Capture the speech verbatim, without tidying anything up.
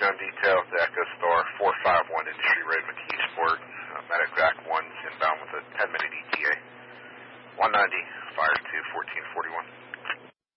on detail to Echo Star four five one Industry Road, McKeesport. Uh, Medevac one's inbound with a ten minute E T A. one ninety, fire two, fourteen forty-one.